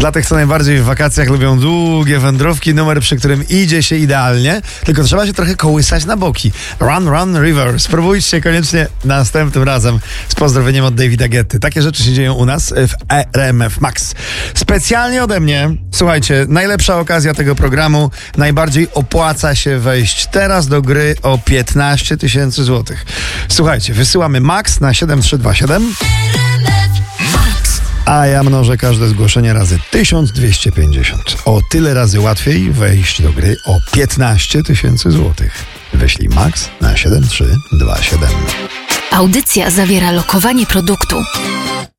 Dla tych, co najbardziej w wakacjach lubią długie wędrówki, numer, przy którym idzie się idealnie, tylko trzeba się trochę kołysać na boki. Run, run, river. Spróbujcie koniecznie następnym razem z pozdrowieniem od Davida Guetty. Takie rzeczy się dzieją u nas w RMF Max. Specjalnie ode mnie, słuchajcie, najlepsza okazja tego programu, najbardziej opłaca się wejść teraz do gry o 15 000 złotych. Słuchajcie, wysyłamy Max na 7327. A ja mnożę każde zgłoszenie razy 1250. O tyle razy łatwiej wejść do gry o 15 000 złotych. Wyślij Max na 7327. Audycja zawiera lokowanie produktu.